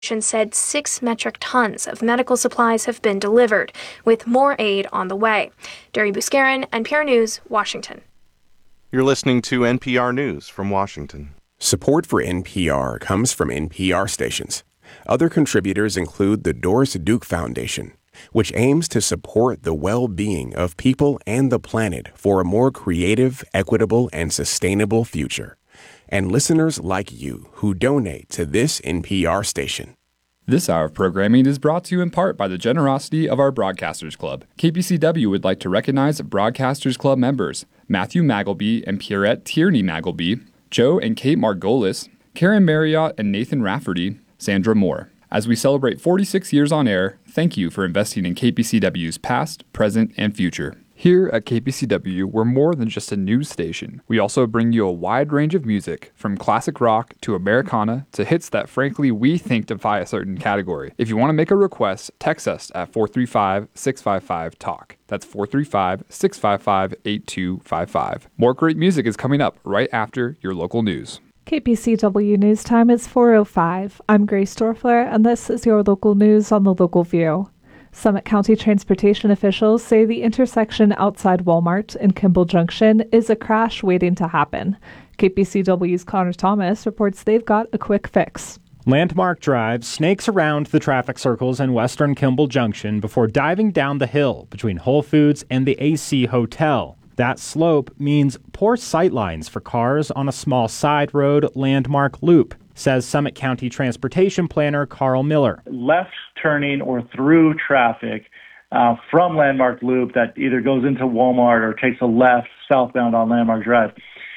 said 6 metric tons of medical supplies have been delivered, with more aid on the way. Derry Buscarin, NPR News, Washington. You're listening to NPR News from Washington. Support for NPR comes from NPR stations. Other contributors include the Doris Duke Foundation, which aims to support the well-being of people and the planet for a more creative, equitable, and sustainable future. And listeners like you who donate to this NPR station. This hour of programming is brought to you in part by the generosity of our Broadcasters Club. KPCW would like to recognize Broadcasters Club members Matthew Magleby and Pierrette Tierney Magleby, Joe and Kate Margolis, Karen Marriott and Nathan Rafferty, Sandra Moore. As we celebrate 46 years on air, thank you for investing in KPCW's past, present, and future. Here at KPCW, we're more than just a news station. We also bring you a wide range of music, from classic rock to Americana to hits that frankly we think defy a certain category. If you want to make a request, text us at 435-655-TALK. That's 435-655-8255. More great music is coming up right after your local news. KPCW News Time is 4:05. I'm Grace Dorfler, and this is your local news on the Local View. Summit County transportation officials say the intersection outside Walmart in Kimball Junction is a crash waiting to happen. KPCW's Connor Thomas reports they've got a quick fix. Landmark Drive snakes around the traffic circles in western Kimball Junction before diving down the hill between Whole Foods and the AC Hotel. That slope means poor sightlines for cars on a small side road landmark loop, says Summit County Transportation Planner Carl Miller. Left turning or through traffic from Landmark Loop that either goes into Walmart or takes a left southbound on Landmark Drive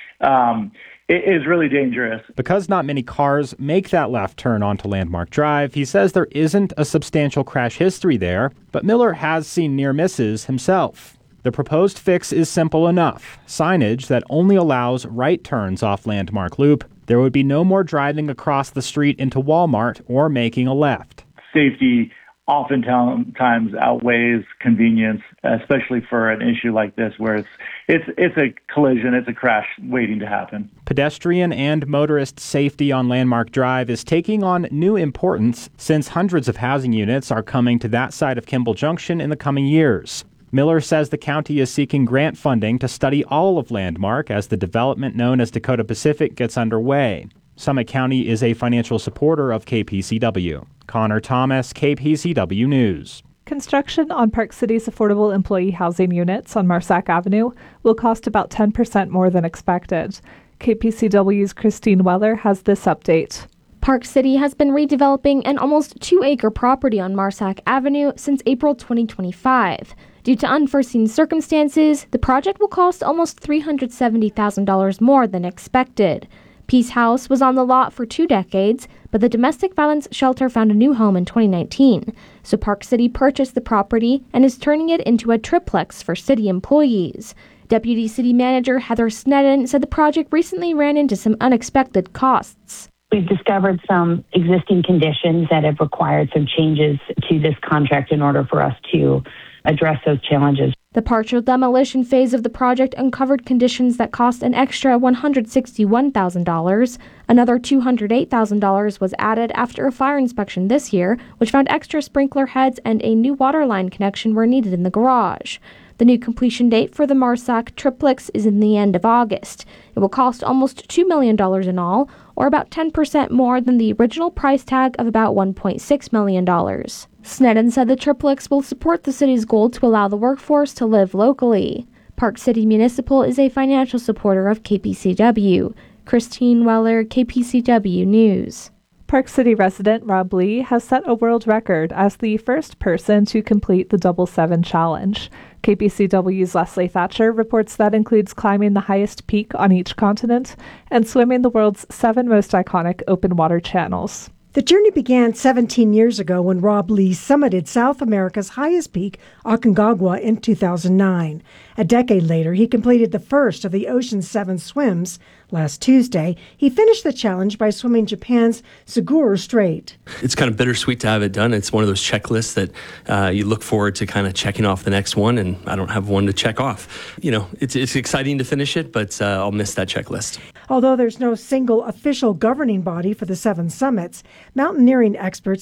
it is really dangerous. Because not many cars make that left turn onto Landmark Drive, he says there isn't a substantial crash history there, but Miller has seen near misses himself. The proposed fix is simple enough. Signage that only allows right turns off Landmark Loop. There would be no more driving across the street into Walmart or making a left. Safety oftentimes outweighs convenience, especially for an issue like this where it's a collision, it's a crash waiting to happen. Pedestrian and motorist safety on Landmark Drive is taking on new importance since hundreds of housing units are coming to that side of Kimball Junction in the coming years. Miller says the county is seeking grant funding to study all of Landmark as the development known as Dakota Pacific gets underway. Summit County is a financial supporter of KPCW. Connor Thomas, KPCW News. Construction on Park City's affordable employee housing units on Marsac Avenue will cost about 10% more than expected. KPCW's Christine Weller has this update. Park City has been redeveloping an almost 2-acre property on Marsac Avenue since April 2025. Due to unforeseen circumstances, the project will cost almost $370,000 more than expected. Peace House was on the lot for 2 decades, but the domestic violence shelter found a new home in 2019. So Park City purchased the property and is turning it into a triplex for city employees. Deputy City Manager Heather Snedden said the project recently ran into some unexpected costs. We've discovered some existing conditions that have required some changes to this contract in order for us to address those challenges. The partial demolition phase of the project uncovered conditions that cost an extra $161,000. Another $208,000 was added after a fire inspection this year, which found extra sprinkler heads and a new water line connection were needed in the garage. The new completion date for the Marsac triplex is in the end of August. It will cost almost $2 million in all, or about 10% more than the original price tag of about $1.6 million. Snedden said the triplex will support the city's goal to allow the workforce to live locally. Park City Municipal is a financial supporter of KPCW. Christine Weller, KPCW News. Park City resident Rob Lee has set a world record as the first person to complete the Double 7 Challenge. KPCW's Leslie Thatcher reports that includes climbing the highest peak on each continent and swimming the world's 7 most iconic open water channels. The journey began 17 years ago when Rob Lee summited South America's highest peak, Aconcagua, in 2009. A decade later, he completed the first of the Ocean's 7 swims, Last Tuesday, he finished the challenge by swimming Japan's Tsugaru Strait. It's kind of bittersweet to have it done. It's one of those checklists that you look forward to kind of checking off the next one, and I don't have one to check off. You know, it's exciting to finish it, but I'll miss that checklist. Although there's no single official governing body for the 7 summits, mountaineering experts